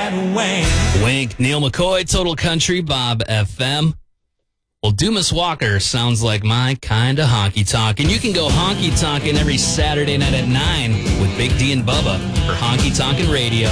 Wink, Neil McCoy, Total Country, Bob FM. Well, Dumas Walker sounds like my kind of honky tonk. And you can go honky tonkin' every Saturday night at 9 with Big D and Bubba for Honky Tonkin' Radio.